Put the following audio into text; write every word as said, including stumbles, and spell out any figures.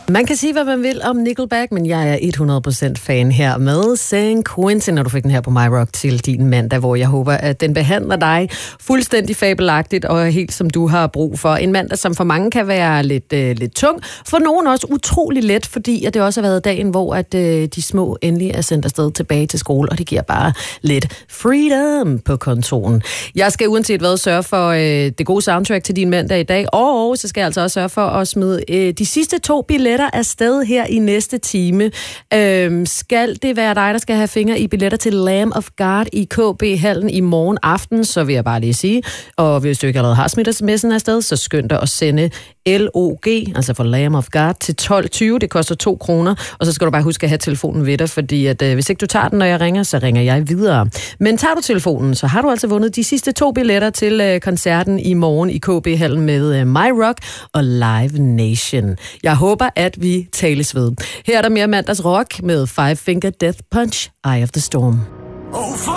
Man kan sige, hvad man vil om Nickelback, men jeg er hundrede procent fan her med San Quentin, når du fik den her på My Rock til din mandag, hvor jeg håber, at den behandler dig fuldstændig fabelagtigt og helt som du har brug for. En mandag, som for mange kan være lidt, øh, lidt tung, for nogen også utrolig let, fordi at det også har været dagen, hvor at, øh, de små endelig er sendt afsted tilbage til skole, og det giver bare lidt freedom på kontoren. Jeg skal uanset hvad sørge for øh, det gode soundtrack til din mandag i dag, og så skal jeg altså også sørge for at smide øh, de sidste to billetter afsted her i næste time. Øhm, skal det være dig, der skal have fingre i billetter til Lamb of God i K B-hallen i morgen aften, så vil jeg bare lige sige, og hvis du ikke allerede har smidt sms'en afsted, så skynd dig at sende L O G, altså for Lamb of God, til tolv tyve. Det koster to kroner, og så skal du bare huske at have telefonen ved dig, fordi at, øh, hvis ikke du tager den, når jeg ringer, så ringer jeg videre. Men tager du telefonen, så har du altså vundet de sidste to billetter til øh, koncerten i morgen i K B-hallen med øh, My Rock og Live Nation. Jeg håber, at vi tales ved. Her er der mere mandags rock med Five Finger Death Punch, Eye of the Storm. Oh,